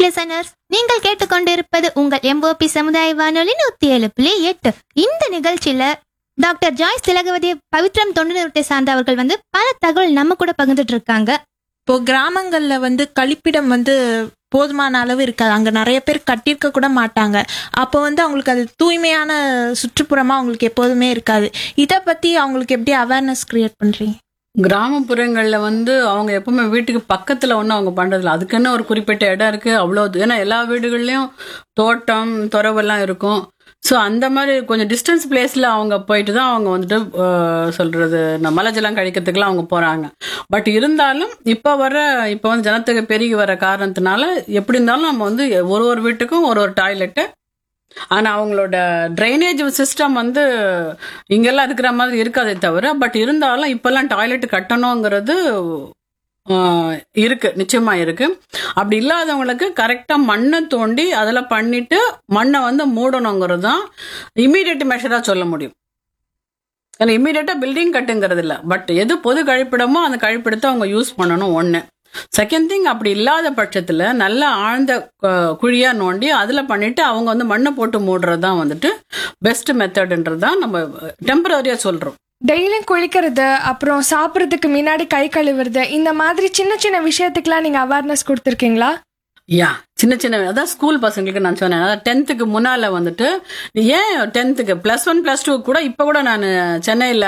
Listeners, நீங்கள் கேட்டுக்கொண்டிருப்பது உங்கள் எம்ஓபி சமுதாய வானொலி 107.8. இந்த நிகழ்ச்சியில டாக்டர் ஜாய்ஸ் திலகவதி பவித்ரம் தொண்டு நிறுவனத்தை சார்ந்தவர்கள் பல தகவல் நம்ம கூட பகிர்ந்துட்டு இருக்காங்க. இப்போ கிராமங்கள்ல கழிப்பிடம் போதுமான அளவு இருக்காது. அங்க நிறைய பேர் கட்டியிருக்க கூட மாட்டாங்க. அப்போ அவங்களுக்கு அது தூய்மையான சுற்றுப்புறமா அவங்களுக்கு எப்போதுமே இருக்காது. இதை பத்தி அவங்களுக்கு எப்படி அவேர்னஸ் கிரியேட் பண்றீங்க? கிராமப்புறங்கள்ல அவங்க எப்பவுமே வீட்டுக்கு பக்கத்துல ஒன்றும் அவங்க பண்றதில்ல. அதுக்குன்னு ஒரு குறிப்பிட்ட இடம் இருக்கு, அவ்வளவு. ஏன்னா எல்லா வீடுகள்லயும் தோட்டம் துறவெல்லாம் இருக்கும். ஸோ அந்த மாதிரி கொஞ்சம் டிஸ்டன்ஸ் பிளேஸ்ல அவங்க போயிட்டு தான் அவங்க சொல்றது மலஜலம் கழிக்கிறதுக்குலாம் அவங்க போறாங்க. பட் இருந்தாலும் இப்போ ஜனத்தொகை பெருகி வர காரணத்தினால எப்படி இருந்தாலும் நம்ம ஒரு வீட்டுக்கும் ஒரு டாய்லெட்டு. ஆனா அவங்களோட ட்ரைனேஜ் சிஸ்டம் இங்கெல்லாம் இருக்கிற மாதிரி இருக்காதே தவிர, பட் இருந்தாலும் இப்பெல்லாம் டாய்லெட் கட்டணுங்கிறது இருக்கு, நிச்சயமா இருக்கு. அப்படி இல்லாதவங்களுக்கு கரெக்டா மண்ணை தோண்டி அதில் பண்ணிட்டு மண்ணை மூடணுங்கிறது தான் இம்மீடியட் மெஷரா சொல்ல முடியும். ஏன்னா இம்மீடியட்டா பில்டிங் கட்டுங்கிறது இல்லை, பட் எது பொது கழிப்பிடமோ அந்த கழிப்பிடத்தை அவங்க யூஸ் பண்ணணும். ஒன்று. செகண்ட் திங், அப்படி இல்லாத பட்சத்தில் நல்ல ஆழ்ந்த குழியா நோண்டி அதில் பண்ணிட்டு அவங்க மண்ணை போட்டு மூடுறது தான் பெஸ்ட் மெத்தட்ன்றது தான் நம்ம டெம்பரரியா சொல்றோம். டெய்லியும் குளிக்கிறது, அப்புறம் சாப்பிட்றதுக்கு முன்னாடி கை கழுவுறது, இந்த மாதிரி சின்ன சின்ன விஷயத்துக்குலாம் நீங்க அவேர்னஸ் கொடுத்துருக்கீங்களா? சின்ன சின்ன அதான் ஸ்கூல் பசங்களுக்கு நான் சொன்னேன். அதாவது 10th முன்னால ஏன் 10th +1 +2 கூட இப்ப கூட நான் சென்னையில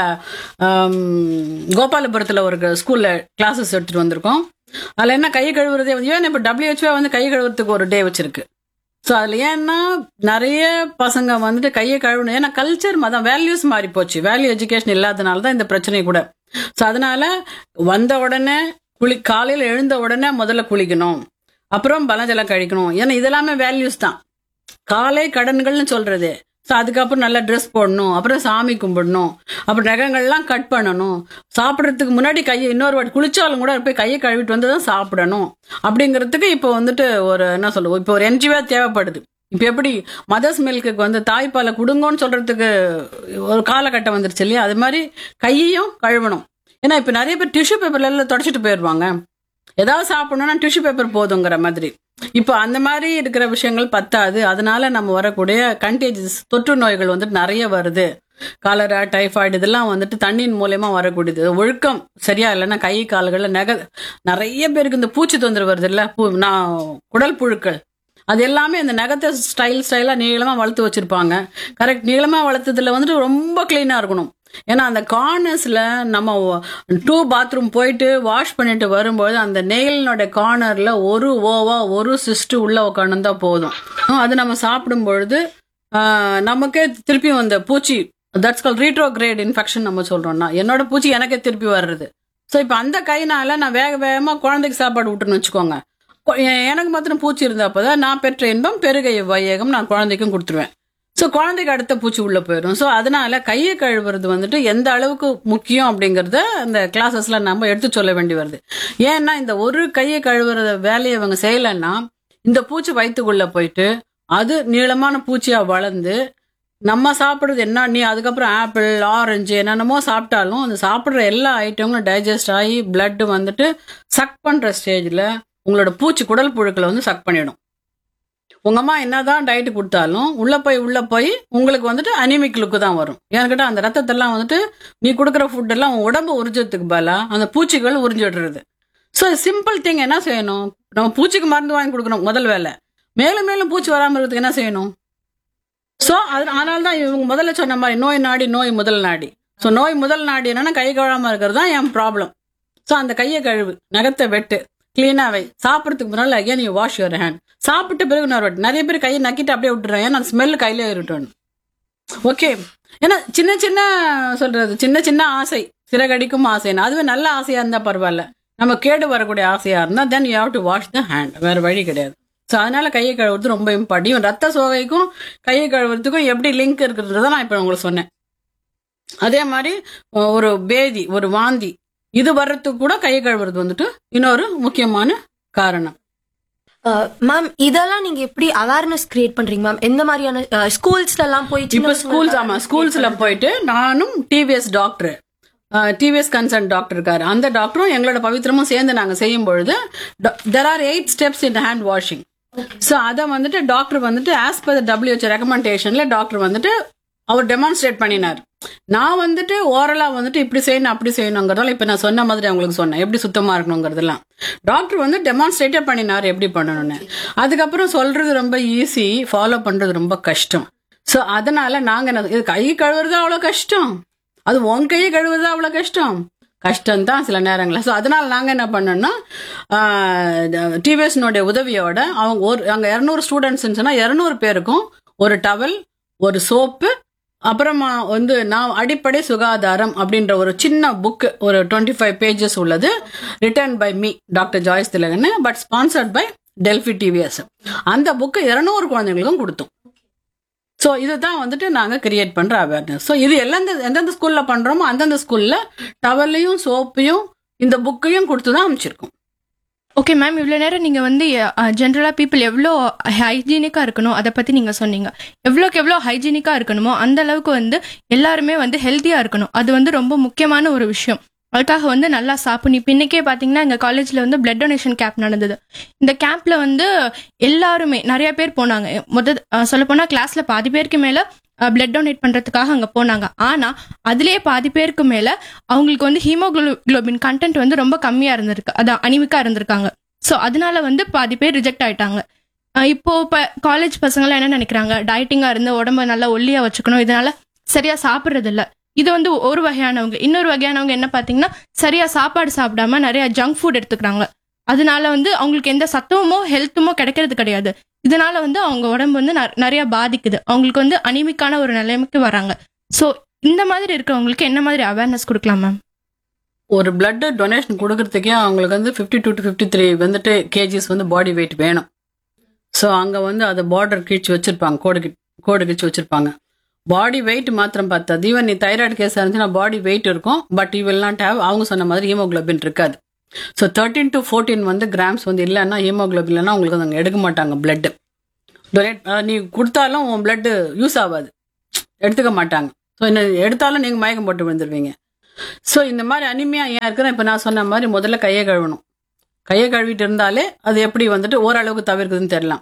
கோபாலபுரத்துல ஒரு ஸ்கூல்ல கிளாஸஸ் எடுத்துட்டு வந்திருக்கோம். அதுல என்ன கை கழுவுறதே ஏன் இப்ப WHO கை கழுவுறதுக்கு ஒரு டே வச்சிருக்கு. ஸோ அதுல ஏன்னா நிறைய பசங்க கையை கழுவணும். ஏன்னா கல்ச்சர் மதம் வேல்யூஸ் மாறி போச்சு. வேல்யூ எஜுகேஷன் இல்லாதனால தான் இந்த பிரச்சனை கூட. ஸோ அதனால வந்த உடனே காலையில் எழுந்த உடனே முதல்ல குளிக்கணும், அப்புறம் பலஜலம் கழிக்கணும். ஏன்னா இதெல்லாமே வேல்யூஸ் தான். காலை கடன்கள்னு சொல்றது. ஸோ அதுக்கப்புறம் நல்லா ட்ரெஸ் போடணும், அப்புறம் சாமி கும்பிடணும், அப்புறம் நகங்கள்லாம் கட் பண்ணணும், சாப்பிட்றதுக்கு முன்னாடி கையை இன்னொரு வாட்டி குளிச்சாலும் கூட போய் கையை கழுவிட்டு வந்து தான் சாப்பிடணும். அப்படிங்கிறதுக்கு இப்போ ஒரு என்ன சொல்லுவோம், இப்போ ஒரு என்ஜிஓ தேவைப்படுது. இப்போ எப்படி மதர்ஸ் மில்க்கு தாய்ப்பாலை கொடுங்கன்னு சொல்றதுக்கு ஒரு காலகட்டம் வந்துருச்சு இல்லையா? அது மாதிரி கையையும் கழுவணும். ஏன்னா இப்போ நிறைய பேர் டிஷ்யூ பேப்பர்ல எல்லாம் தொடச்சிட்டு போயிடுவாங்க. ஏதாவது சாப்பிடணும்னா டிஷ்யூ பேப்பர் போதுங்கிற மாதிரி. இப்போ அந்த மாதிரி இருக்கிற விஷயங்கள் பத்தாது. அதனால நம்ம வரக்கூடிய கண்டேஜஸ் தொற்று நோய்கள் நிறைய வருது. காலரா, டைஃபாய்டு இதெல்லாம் தண்ணியின் மூலயமா வரக்கூடியது. ஒழுக்கம் சரியா இல்லைன்னா கை கால்கள்ல நிறைய பேருக்கு இந்த பூச்சி தொந்தரவு வருது இல்ல, குடல் புழுக்கள். அது எல்லாமே இந்த நகத்தை ஸ்டைலா நீளமா வளர்த்து வச்சிருப்பாங்க. கரெக்ட், நீளமா வளர்த்ததுல ரொம்ப கிளீனா இருக்கணும். ஏன்னா அந்த கார்னர்ஸ்ல நம்ம 2 பாத்ரூம் போயிட்டு வாஷ் பண்ணிட்டு வரும்போது அந்த நெயிலோட கார்னர்ல ஒரு சிஸ்ட் உள்ள உட்காந்துருந்தா போதும். அது நம்ம சாப்பிடும் பொழுது நமக்கே திருப்பியும் அந்த பூச்சி, தட்ஸ் கால் ரீட்ரோகிரேட் இன்ஃபெக்ஷன் நம்ம சொல்றோம்னா, என்னோட பூச்சி எனக்கே திருப்பி வர்றது. ஸோ இப்போ அந்த கைனால நான் வேகமா குழந்தைக்கு சாப்பாடு விட்டுன்னு வச்சுக்கோங்க. எனக்கு மாத்திரம் பூச்சி இருந்தப்பதான் நான் பெற்ற இன்பம் பெருகை வையகம் நான் குழந்தைக்கும் கொடுத்துருவேன். ஸோ குழந்தைக்கு அடுத்த பூச்சி உள்ள போயிடும். ஸோ அதனால கையை கழுவுறது எந்த அளவுக்கு முக்கியம் அப்படிங்கறத அந்த கிளாஸஸ்ல நம்ம எடுத்து சொல்ல வேண்டி வருது. ஏன்னா இந்த ஒரு கையை கழுவுற வேலையை அவங்க செய்யலைன்னா இந்த பூச்சி வயிற்றுக்குள்ள போயிட்டு அது நீளமான பூச்சியா வளர்ந்து நம்ம சாப்பிட்றது என்ன, நீ அதுக்கப்புறம் ஆப்பிள், ஆரஞ்சு என்னென்னமோ சாப்பிட்டாலும் அந்த சாப்பிட்ற எல்லா ஐட்டங்களும் டைஜஸ்ட் ஆகி பிளட் சக் பண்ற ஸ்டேஜ்ல உங்களோட பூச்சி குடல் புழுக்களை சக் பண்ணிடும். உங்க அம்மா என்னதான் டயட் கொடுத்தாலும் உள்ள போய் உங்களுக்கு அனிமிக் லுக்கு தான் வரும். ஏன்னு அந்த ரத்தத்தெல்லாம் நீ கொடுக்குற ஃபுட் எல்லாம் உன் உடம்பு உறிஞ்சதுக்கு பதிலா அந்த பூச்சிகள் உறிஞ்சிடுறது. ஸோ சிம்பிள் திங் என்ன செய்யணும், நம்ம பூச்சிக்கு மருந்து வாங்கி கொடுக்கணும் முதல் வேலை. மேலும் மேலும் பூச்சி வராமல் இருக்கிறதுக்கு என்ன செய்யணும்? ஸோ அதனால தான் இவங்க முதல்ல சொன்ன மாதிரி நோய் நாடி நோய் முதல் நாடி. ஸோ நோய் முதல் நாடி என்னன்னா கை கழுவாம இருக்கிறது தான் என் ப்ராப்ளம். ஸோ அந்த கையை கழுவு, நகத்தை வெட்டு, கிளீனா வை. சாப்பிட்றதுக்கு முன்னால again you wash your hand. சாப்பிட்ட பிறகு நிறைய பேர் கையை நக்கிட்டு அப்படியே விட்டுறாங்க. ஏன்னா அந்த ஸ்மெல் கையிலே இருக்கட்டும். ஓகே, ஏன்னா சின்ன சின்ன ஆசை சிறகடிக்கும் ஆசைன்னு, அதுவே நல்ல ஆசையா இருந்தா பரவாயில்ல. நம்ம கேடு வரக்கூடிய ஆசையா இருந்தா then you have to wash the hand. வேற வழி கிடையாது. ஸோ அதனால கையை கழுவுறது ரொம்ப இம்பார்ட்டன். ரத்த சோகைக்கும் கையை கழுவுறதுக்கும் எப்படி லிங்க் இருக்குன்றத நான் இப்போ உங்களுக்கு சொன்னேன். அதே மாதிரி ஒரு பேதி, ஒரு வாந்தி இது வர்றதுக்கு கூட கையை கழுவுறது இன்னொரு முக்கியமான காரணம். மேம், இதெல்லாம் நீங்க எப்படி அவேர்னஸ் கிரியேட் பண்றீங்க மேம்? எந்த மாதிரியான ஸ்கூல்ஸ்ல எல்லாம் போய்? இப்ப ஸ்கூல்ஸ்ல போயிட்டு நானும் TVS doctor, TVS concern doctor இருக்காரு, அந்த டாக்டரும் எங்களோட பவித்ரமும் சேர்ந்து நாங்க செய்யும் பொழுது there are 8 steps in hand washing. So அதை வந்துட்டு டாக்டர் வந்துட்டு ஆஸ் பர் WHO ரெக்கமெண்டேஷன்ல டாக்டர் வந்துட்டு அவர் டெமான்ஸ்ட்ரேட் பண்ணினார். நான் வந்துட்டு ஓரலா வந்துட்டு இப்படி செய்யணும் அப்படி செய்யணுங்கிறதால இப்ப நான் சொன்ன மாதிரி அவங்களுக்கு சொன்னேன் எப்படி சுத்தமா இருக்கணுங்கிறதெல்லாம். டாக்டர் வந்து டெமான்ஸ்ட்ரேட்டே பண்ணினார் எப்படி பண்ணணும்னு. அதுக்கப்புறம் சொல்றது ரொம்ப ஈஸி, ஃபாலோ பண்றது ரொம்ப கஷ்டம். ஸோ அதனால நாங்க என்ன, இது கை கழுவுறது அவ்வளோ கஷ்டம், அது உன் கையை கழுவுறது அவ்வளோ கஷ்டம்தான் சில நேரங்களில். ஸோ அதனால நாங்கள் என்ன பண்ணோம்னா டிவிஎஸ்னுடைய உதவியோட அங்கே 200 ஸ்டூடெண்ட்ஸ்ன்னு சொன்னால் 200 பேருக்கும் ஒரு டவல், ஒரு சோப்பு, அப்புறமா வந்து நான் அடிப்படை சுகாதாரம் அப்படின்ற ஒரு சின்ன புக், ஒரு 25 pages உள்ளது, written by me doctor Joyce Thilakan, but sponsored by Delphi TVS. அந்த புக்கு 200 குழந்தைங்களுக்கும் கொடுத்தோம். ஸோ இதுதான் வந்துட்டு நாங்கள் கிரியேட் பண்ணுற அவேர்னஸ். ஸோ இது எந்தெந்த ஸ்கூலில் பண்ணுறோமோ அந்தந்த ஸ்கூலில் டவலையும் சோப்பையும் இந்த புக்கையும் கொடுத்து தான் அமைச்சிருக்கோம். ஓகே மேம், இவ்வளோ நேரம் நீங்கள் வந்து ஜென்ரலாக பீப்புள் எவ்வளோ ஹைஜீனிக்காக இருக்கணும் அதை பற்றி நீங்கள் சொன்னீங்க. எவ்வளோக்கு எவ்வளோ ஹைஜீனிக்காக இருக்கணுமோ அந்த அளவுக்கு வந்து எல்லாருமே வந்து ஹெல்த்தியாக இருக்கணும். அது வந்து ரொம்ப முக்கியமான ஒரு விஷயம். அதுக்காக வந்து நல்லா சாப்பிடணும். இப்போ இன்னைக்கே பார்த்தீங்கன்னா எங்கள் காலேஜில் வந்து பிளட் டொனேஷன் கேம்ப் நடந்தது. இந்த கேம்ப்ல வந்து எல்லாருமே நிறைய பேர் போனாங்க. சொல்லப்போனால் கிளாஸ்ல பாதி பேருக்கு மேலே பிளட் டொனேட் பண்ணுறதுக்காக அங்கே போனாங்க. ஆனால் அதுலேயே பாதி பேருக்கு மேலே அவங்களுக்கு வந்து ஹீமோகுளோபின் கண்டென்ட் வந்து ரொம்ப கம்மியாக இருந்திருக்கு, அதான் அனிமிக்காக இருந்திருக்காங்க. ஸோ அதனால வந்து பாதி பேர் ரிஜெக்ட் ஆயிட்டாங்க. இப்போ காலேஜ் பசங்களாம் என்ன நினைக்கிறாங்க, டயட்டிங்காக இருந்து உடம்ப நல்லா ஒல்லியாக வச்சுக்கணும், இதனால சரியா சாப்பிட்றது இல்லை. இது வந்து ஒரு வகையானவங்க. இன்னொரு வகையானவங்க என்ன பார்த்தீங்கன்னா சரியா சாப்பாடு சாப்பிடாம நிறைய ஜங்க் ஃபுட் எடுத்துக்கிறாங்க. அதனால வந்து அவங்களுக்கு எந்த சத்துவமோ ஹெல்த்துமோ கிடைக்கிறது கிடையாது. இதனால வந்து அவங்க உடம்பு வந்து நிறைய பாதிக்குது. அவங்களுக்கு வந்து அனிமிக்கான ஒரு நிலைமைக்கு வராங்க. ஸோ இந்த மாதிரி இருக்கிறவங்களுக்கு என்ன மாதிரி அவேர்னஸ் கொடுக்கலாம் மேம்? ஒரு பிளட் டொனேஷன் கொடுக்கறதுக்கே அவங்களுக்கு வந்து 52 to 53 வந்துட்டு கேஜிஸ் வந்து பாடி வெயிட் வேணும். ஸோ அங்கே வந்து அதை பார்டர் கிழிச்சு வச்சிருப்பாங்க, கோடு கிழிச்சு வச்சிருப்பாங்க. பாடி வெயிட் மாத்திரம் பார்த்தா ஈவன் நீ தைராய்டு கேஸ் இருந்துச்சுன்னா பாடி வெயிட் இருக்கும், but you will not have, அவங்க சொன்ன மாதிரி ஹீமோகுளோபின் இருக்காது. ஸோ 13 to 14 வந்து கிராம்ஸ் வந்து இல்லைன்னா ஹீமோகுளோபின் இல்லைன்னா உங்களுக்கு அங்கே எடுக்க மாட்டாங்க பிளட்டு டொனேட். நீ கொடுத்தாலும் உன் பிளட்டு யூஸ் ஆகாது, எடுத்துக்க மாட்டாங்க. ஸோ என்ன எடுத்தாலும் நீங்கள் மயக்கம் போட்டு விழுந்துருவீங்க. ஸோ இந்த மாதிரி அனிமியா ஏன் இருக்குன்னா, இப்போ நான் சொன்ன மாதிரி முதல்ல கையை கழுவணும். கையை கழுவிட்டு இருந்தாலே அது எப்படி வந்துட்டு ஓரளவுக்கு தவிர்க்குதுன்னு தெரியலாம்.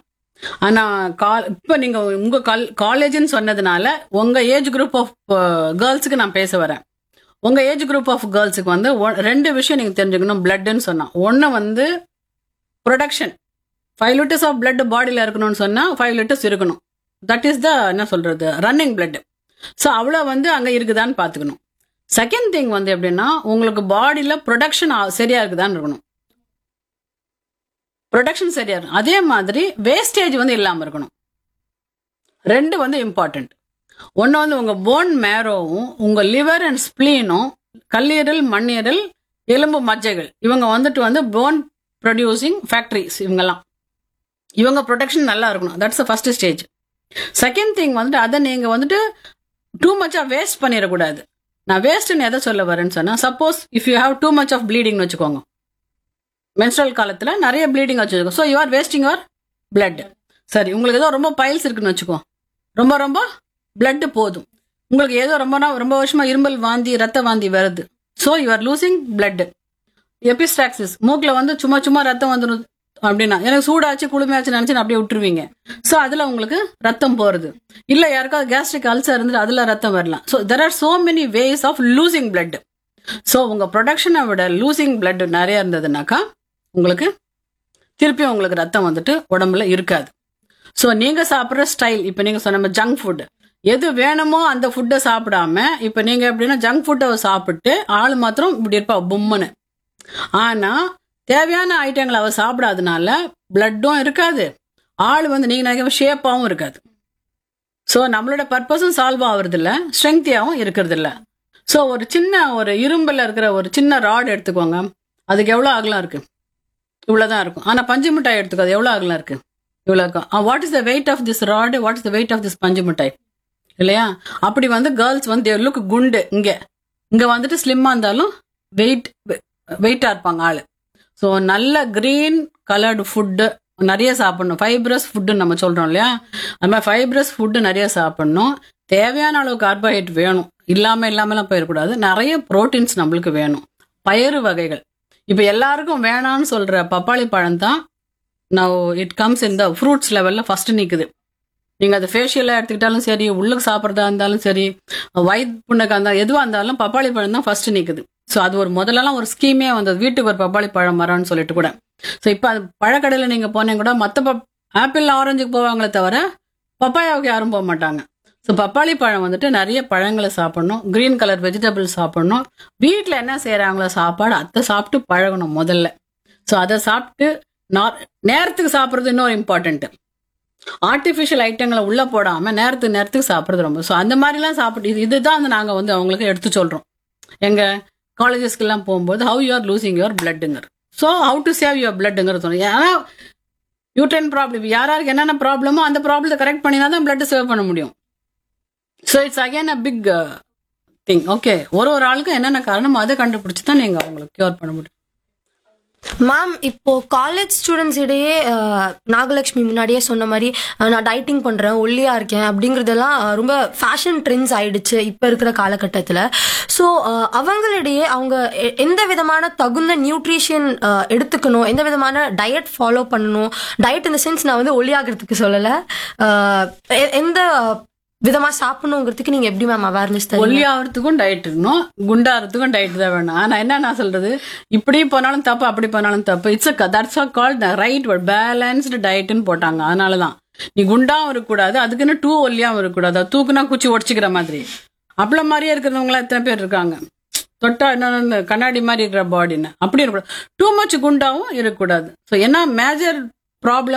ஆனால் இப்போ நீங்கள் உங்கள் காலேஜ்னு சொன்னதுனால உங்கள் ஏஜ் குரூப் ஆஃப் கேர்ள்ஸுக்கு நான் பேச வரேன். உங்கள் ஏஜ் குரூப் ஆஃப் கேர்ள்ஸுக்கு வந்து 2 விஷயம் நீங்கள் தெரிஞ்சுக்கணும். பிளட்டுன்னு சொன்னால் ஒன்று வந்து ப்ரொடக்ஷன், 5 liters ஆஃப் பிளட் பாடியில் இருக்கணும்னு சொன்னால் 5 liters இருக்கணும். தட் இஸ் த என்ன சொல்கிறது ரன்னிங் பிளட். ஸோ அவ்வளோ வந்து அங்கே இருக்குதான்னு பார்த்துக்கணும். செகண்ட் திங் வந்து எப்படின்னா உங்களுக்கு பாடியில் ப்ரொடக்ஷன் சரியாக இருக்குதான்னு இருக்கணும். ப்ரொடக்ஷன் சரியா இருக்கும். அதே மாதிரி வேஸ்டேஜ் வந்து இல்லாமல் இருக்கணும். 2 வந்து இம்பார்ட்டன்ட். ஒன்று வந்து உங்கள் போன் மேரோவும் உங்கள் லிவர் அண்ட் ஸ்ப்ளீனும் கல்லீரல், மண்ணீரல், எலும்பு மஜ்ஜைகள் இவங்க வந்துட்டு வந்து போன் ப்ரொடியூசிங் ஃபேக்டரிஸ். இவங்க ப்ரொடக்ஷன் நல்லா இருக்கணும். That's the first stage. Second thing வந்துட்டு அதை நீங்கள் வந்துட்டு டூ மச்சாக வேஸ்ட் பண்ணிடக்கூடாது. நான் வேஸ்ட்டுன்னு எதை சொல்ல வரேன்னு சொன்னால், suppose if you have too much of ப்ளீடிங்னு வச்சுக்கோங்க, மென்ஸ்ட்ரல் காலத்தில் நிறைய ப்ளீடிங் வச்சுக்கோ. So you are wasting your blood. சரி, உங்களுக்கு ஏதோ ரொம்ப பைல்ஸ் இருக்குன்னு வச்சுக்கோ, ரொம்ப பிளட் போதும். உங்களுக்கு ஏதோ ரொம்ப வருஷமா இருமல் வாந்தி, ரத்த வாந்தி வருது. So you are losing blood. எபிஸ்டாக்சிஸ், மூக்கில் வந்து சும்மா ரத்தம் வந்துடும் அப்படின்னா, எனக்கு சூடாச்சு குளுமையாச்சு நினச்சி அப்படியே விட்டுருவீங்க. ஸோ அதில் உங்களுக்கு ரத்தம் போகிறது. இல்லை யாருக்காவது கேஸ்ட்ரிக் அல்சர் இருந்துட்டு அதில் ரத்தம் வரலாம். So there are so many ways of losing blood. So உங்கள் ப்ரொடக்ஷனை விட லூசிங் பிளட் நிறைய இருந்ததுனாக்கா உங்களுக்கு திருப்பியும் உங்களுக்கு ரத்தம் வந்துட்டு உடம்புல இருக்காது. ஸோ நீங்கள் சாப்பிட்ற ஸ்டைல், இப்போ நீங்கள் சொன்ன ஜங்க் ஃபுட், எது வேணுமோ அந்த ஃபுட்டை சாப்பிடாம, இப்போ நீங்கள் எப்படின்னா ஜங்க் ஃபுட்டை சாப்பிட்டு ஆள் மாத்திரம் இப்படி இருப்பா பொம்முன்னு. ஆனால் தேவையான ஐட்டங்களை அவள் சாப்பிடாதனால பிளட்டும் இருக்காது, ஆள் வந்து நீங்கள் நினைக்கிற ஷேப்பாகவும் இருக்காது. ஸோ நம்மளோட பர்பஸும் சால்வ் ஆகுறதில்ல, ஸ்ட்ரெங்தியாகவும் இருக்கிறதில்ல. ஸோ ஒரு இரும்பில் இருக்கிற ஒரு சின்ன ராட் எடுத்துக்கோங்க, அதுக்கு எவ்வளோ அகலம் இருக்கு? இவ்வளோதான் இருக்கும். ஆனால் பஞ்சு மிட்டாய் எடுத்துக்கோ, அது எவ்வளோ அகலம் இருக்கு? இவ்வளோ இருக்கும். What is the weight of this rod, what is the weight of this பஞ்சு மிட்டாய்? இல்லையா? அப்படி வந்து கேர்ள்ஸ் வந்து லுக் குண்டு, இங்கே வந்துட்டு ஸ்லிம்மாக இருந்தாலும் வெயிட்டாக இருப்பாங்க ஆள். ஸோ நல்ல கிரீன் கலர்டு ஃபுட்டு நிறைய சாப்பிடணும். ஃபைப்ரஸ் ஃபுட்டுன்னு நம்ம சொல்கிறோம் இல்லையா, அது மாதிரி ஃபைப்ரஸ் ஃபுட்டு நிறைய சாப்பிடணும். தேவையான அளவு கார்போஹைட்ரேட் வேணும், இல்லாமலாம் போயிடக்கூடாது. நிறைய ப்ரோட்டீன்ஸ் நம்மளுக்கு வேணும். பயறு வகைகள், இப்போ எல்லாருக்கும் வேணான்னு சொல்கிற பப்பாளி பழம் தான் நான் இட் கம்ஸ் இந்த ஃப்ரூட்ஸ் லெவல்ல ஃபர்ஸ்ட் நிக்குது. நீங்க அது ஃபேஷியலாக எடுத்துக்கிட்டாலும் சரி, உள்ளுக்கு சாப்பிட்றதா இருந்தாலும் சரி, வயிறு புண்ணுக்கா இருந்தாலும் எதுவாக இருந்தாலும் பப்பாளி பழம் தான் ஃபர்ஸ்ட் நிக்குது. ஸோ அது ஒரு முதல்லலாம் ஒரு ஸ்கீமே வந்தது, வீட்டுக்கு ஒரு பப்பாளி பழம் மரம்னு சொல்லிட்டு கூட. ஸோ இப்போ அது பழக்கடையில் நீங்கள் போனீங்க கூட மற்ற ஆப்பிள் ஆரஞ்சுக்கு போவாங்களே தவிர பப்பாயாவுக்கு யாரும் போக மாட்டாங்க. ஸோ பப்பாளி பழம் வந்துட்டு நிறைய பழங்களை சாப்பிடணும், கிரீன் கலர் வெஜிடபிள்ஸ் சாப்பிடணும், வீட்டில் என்ன செய்கிறாங்களோ சாப்பாடு அதை சாப்பிட்டு பழகணும் முதல்ல. ஸோ அதை சாப்பிட்டு நேரத்துக்கு சாப்பிட்றது இன்னொரு இம்பார்ட்டன்ட்டு. ஆர்டிஃபிஷியல் ஐட்டங்களை உள்ள போடாம நேரத்துக்கு சாப்பிட்றது ரொம்ப. ஸோ அந்த மாதிரிலாம் சாப்பிட்டு இதுதான் வந்து நாங்கள் வந்து அவங்களுக்கு எடுத்து சொல்றோம் எங்க காலேஜஸ்க்கெல்லாம் போகும்போது, how you are losing your பிளட்டுங்கிற. So how to save your பிளட்டுங்கிற சொன்னோம். ஏன்னா யூட்ரைன் ப்ராப்ளம் யாராருக்கு என்னென்ன ப்ராப்ளமோ அந்த ப்ராப்ளத்தை கரெக்ட் பண்ணினா தான் பிளட் சேவ் பண்ண முடியும். So it's again a big thing. Okay, ஒரு ஆளுக்கும் என்னென்ன காரணமோ அதை கண்டுபிடிச்சி தான் நீங்கள் அவங்களுக்கு கியூர் பண்ண முடியும். மேம், இப்போ காலேஜ் ஸ்டூடெண்ட்ஸ் இடையே நாகலட்சுமி முன்னாடியே சொன்ன மாதிரி நான் டயட்டிங் பண்றேன், ஒல்லியா இருக்கேன் அப்படிங்கறதெல்லாம் ரொம்ப ஃபேஷன் ட்ரெண்ட்ஸ் ஆயிடுச்சு இப்ப இருக்கிற காலகட்டத்தில். ஸோ அவங்களிடையே அவங்க எந்த விதமான தகுந்த நியூட்ரிஷன் எடுத்துக்கணும், எந்த விதமான டயட் ஃபாலோ பண்ணணும், டயட் இந்த சென்ஸ் நான் வந்து ஒல்லியாகிறதுக்கு சொல்லலை, எந்த விதமா சாப்பிடணுங்கிறதுக்கு நீங்க எப்படி மேம் அவேர்னஸ் தருவீங்க? ஒல்லியாகிறதுக்கும் டயட் இருக்கணும், குண்டாகிறதுக்கும் டயட் தான் வேணும். ஆனா என்ன நான் சொல்றது, இப்படி போனாலும் தப்பு அப்படி போனாலும் தப்பு. It's that's called the right word, balanced டயட்னு போட்டாங்க. அதனாலதான் நீ குண்டாவும் இருக்கக்கூடாது, அதுக்குன்னு டூ ஒல்லியாவும் இருக்கக்கூடாது. தூக்குனா குச்சி உடச்சிக்கிற மாதிரி அப்பள மாதிரியே இருக்கிறவங்களாம் எத்தனை பேர் இருக்காங்க, தொட்டா என்ன கண்ணாடி மாதிரி இருக்கிற பாடின்னு. அப்படி இருக்கக்கூடாது, டூ மச் குண்டாவும் இருக்கக்கூடாது. ஸோ என்ன மேஜர் ப்ராப்ளம்